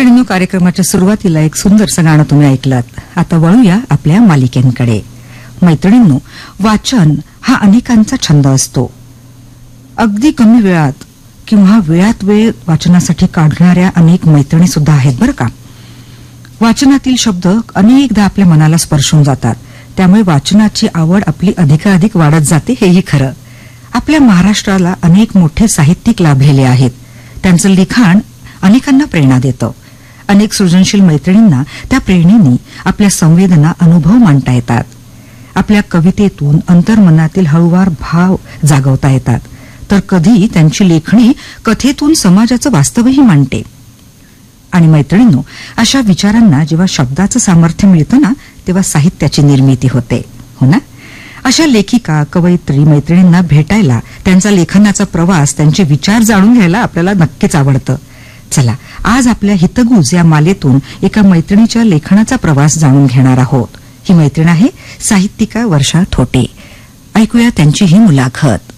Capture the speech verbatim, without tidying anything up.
मैत्रिणींनो, कार्यक्रमाच्या सुरुवातीला एक सुंदरसं गाणं तुम्ही ऐकलात. आता वळूया आपल्या मालिकेंकडे. मैत्रिणींनो, वाचन हा अनेकांचा छंद असतो. अगदी कमी वेळात किंवा वेळात वेळ वाचनासाठी काढणाऱ्या अनेक मैत्रिणी सुद्धा आहेत बरं का. वाचनातील शब्द अनेकदा आपल्या मनाला स्पर्शून जातात. त्यामुळे वाचनाची आवड आपली अधिकाधिक वाढत जाते, हेही खरं. आपल्या महाराष्ट्राला अनेक मोठे साहित्यिक लाभलेले आहेत. त्यांचं लिखाण अनेकांना प्रेरणा देतं. अनेक सृजनशील मैत्रिणींना त्या प्रेरणेने आपल्या संवेदना, अनुभव मांडता येतात. आपल्या कवितेतून अंतर्मनातील हळूवार भाव जागवता येतात. तर कधी त्यांची लेखणी कथेतून समाजाचं वास्तवही मांडते. आणि मैत्रिणींनो, अशा विचारांना जेव्हा शब्दाचं सामर्थ्य मिळतं ना, तेव्हा साहित्याची निर्मिती होते, हो ना. अशा लेखिका, कवयित्री मैत्रिणींना भेटायला, त्यांचा लेखनाचा प्रवास, त्यांचे विचार जाणून घ्यायला आपल्याला नक्कीच आवडतं. चला, आज आपल्या हितगुज या मालेतून एका मैत्रिणीच्या लेखनाचा प्रवास जाणून घेणार आहोत. ही मैत्रीण आहे साहित्यिका वर्षा थोटे. ऐकूया त्यांची ही मुलाखत.